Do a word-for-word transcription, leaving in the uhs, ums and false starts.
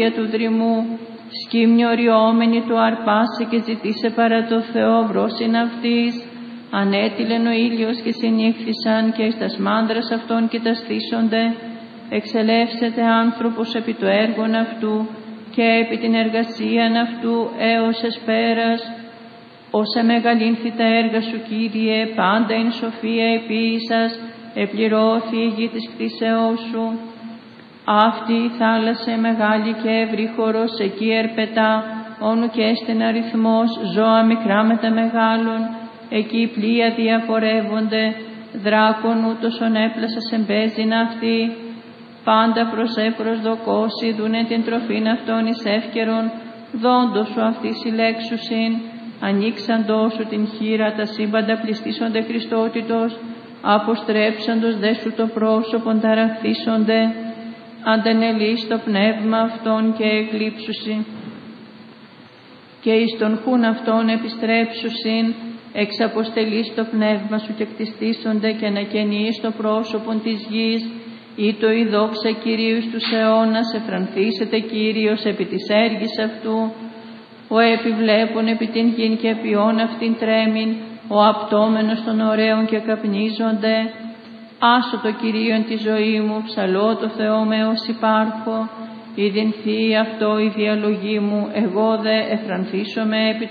του δρυμού, σκύμνη οριόμενη του αρπάσε και ζητήσε παρά το Θεό βρόσιν αυτής. Ανέτειλεν ο ήλιος και συνήχθησαν και εις τας μάνδρας αυτών κοιταστήσονται. Εξελεύσεται άνθρωπος επί το έργον αυτού και επί την εργασίαν αυτού έως εσπέρας. Όσε μεγαλύνθη τα έργα σου, Κύριε, πάντα εν σοφία επίησας, επληρώθη η γη της κτίσεώς σου. Αυτή η θάλασσα μεγάλη και ευρύχωρος, εκεί ερπετά, όνου και έστεν αριθμός, ζώα μικρά με τα μεγάλων, εκεί πλοία διαφορεύονται, δράκον ούτως ον έπλασας εμπέζειν αυτή. Πάντα προς επροσδοκώσει δούνε την τροφήν αυτών εις εύκαιρον, δόντος σου αυτή συλλέξουσιν, ανοίξαντός σου την χείρα, τα σύμπαντα πληστήσονται Χριστότητος, αποστρέψαντος δε σου το πρόσωπον ταραχθήσονται, αντενελείς το πνεύμα αυτών και εκλείψουσι. Και εις τον χούν αυτών επιστρέψουσιν, εξαποστελείς το πνεύμα σου και κτιστήσονται και ανακαινείς το πρόσωπον της γης, ή το η δόξα Κυρίου στους αιώνας, εφρανθήσετε Κύριος επί της έργης αυτού, ο επιβλέπων επί την γην και ποιόν αυτήν τρέμην, ο απτόμενος των ωραίων και καπνίζονται. Άσω το Κυρίο εν τη ζωή μου, ψαλώ το Θεό με ως υπάρχω, ειδυνθεί αυτό η διαλογή μου, εγώ δε εφρανθήσομαι επί